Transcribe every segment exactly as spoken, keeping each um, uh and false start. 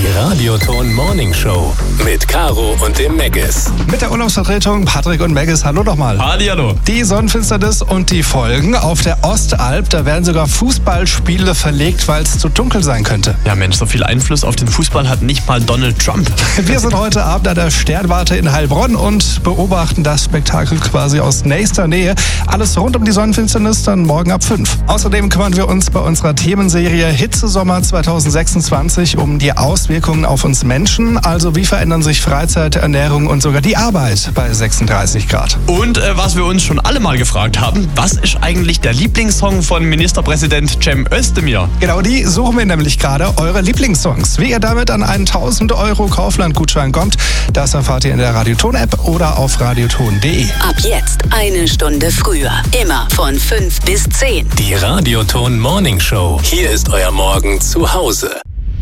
Radioton Morning Show mit Caro und dem Meggis. Mit der Urlaubsvertretung Patrick und Meggis. Hallo nochmal. Hallihallo. Die Sonnenfinsternis und die Folgen auf der Ostalb. Da werden sogar Fußballspiele verlegt, weil es zu dunkel sein könnte. Ja Mensch, so viel Einfluss auf den Fußball hat nicht mal Donald Trump. Wir sind heute Abend an der Sternwarte in Heilbronn und beobachten das Spektakel quasi aus nächster Nähe. Alles rund um die Sonnenfinsternis dann morgen ab fünf. Außerdem kümmern wir uns bei unserer Themenserie Hitzesommer zwanzig sechsundzwanzig um die Auswirkungen auf uns Menschen. Also wie verändern sich Freizeit, Ernährung und sogar die Arbeit bei sechsunddreißig Grad. Und äh, was wir uns schon alle mal gefragt haben, was ist eigentlich der Lieblingssong von Ministerpräsident Cem Özdemir? Genau, die suchen wir nämlich gerade, eure Lieblingssongs. Wie ihr damit an einen tausend Euro Kaufland-Gutschein kommt, das erfahrt ihr in der Radioton-App oder auf radioton punkt de. Ab jetzt eine Stunde früher. Immer von fünf bis zehn. Die Radioton Morning Show. Hier ist euer Morgen zu Hause.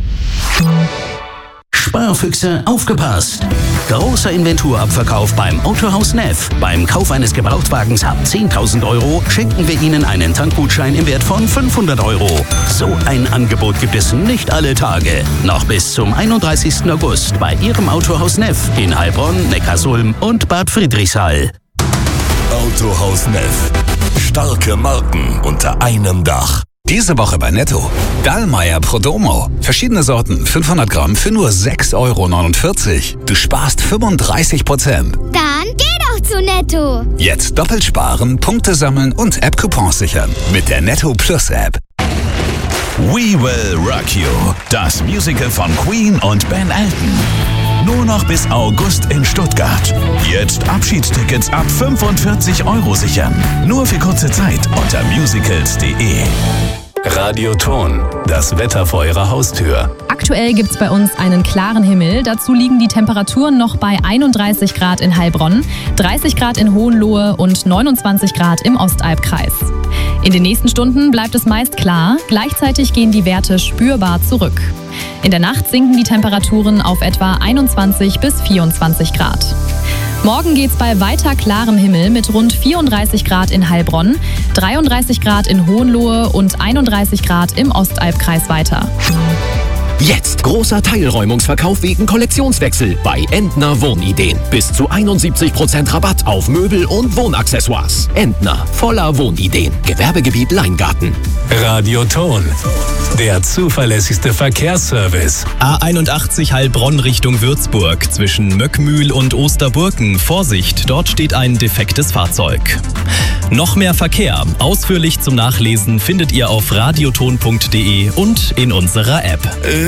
Sparfüchse, aufgepasst! Großer Inventurabverkauf beim Autohaus Neff. Beim Kauf eines Gebrauchtwagens ab zehntausend Euro schenken wir Ihnen einen Tankgutschein im Wert von fünfhundert Euro. So ein Angebot gibt es nicht alle Tage. Noch bis zum einunddreißigsten August bei Ihrem Autohaus Neff in Heilbronn, Neckarsulm und Bad Friedrichshall. Autohaus Neff. Starke Marken unter einem Dach. Diese Woche bei Netto. Dallmayr Prodomo. Verschiedene Sorten, fünfhundert Gramm für nur sechs Euro neunundvierzig. Du sparst fünfunddreißig Prozent. Dann geh doch zu Netto. Jetzt doppelt sparen, Punkte sammeln und App-Coupons sichern. Mit der Netto Plus App. We Will Rock You. Das Musical von Queen und Ben Elton. Nur noch bis August in Stuttgart. Jetzt Abschiedstickets ab fünfundvierzig Euro sichern. Nur für kurze Zeit unter musicals punkt de. Radioton, das Wetter vor eurer Haustür. Aktuell gibt es bei uns einen klaren Himmel. Dazu liegen die Temperaturen noch bei einunddreißig Grad in Heilbronn, dreißig Grad in Hohenlohe und neunundzwanzig Grad im Ostalbkreis. In den nächsten Stunden bleibt es meist klar, gleichzeitig gehen die Werte spürbar zurück. In der Nacht sinken die Temperaturen auf etwa einundzwanzig bis vierundzwanzig Grad. Morgen geht's bei weiter klarem Himmel mit rund vierunddreißig Grad in Heilbronn, dreiunddreißig Grad in Hohenlohe und einunddreißig Grad im Ostalbkreis weiter. Jetzt großer Teilräumungsverkauf wegen Kollektionswechsel bei Entner Wohnideen. Bis zu einundsiebzig Prozent Rabatt auf Möbel und Wohnaccessoires. Entner, voller Wohnideen. Gewerbegebiet Leingarten. Radioton, der zuverlässigste Verkehrsservice. A einundachtzig Heilbronn Richtung Würzburg zwischen Möckmühl und Osterburken. Vorsicht, dort steht ein defektes Fahrzeug. Noch mehr Verkehr, ausführlich zum Nachlesen findet ihr auf radioton punkt de und in unserer App.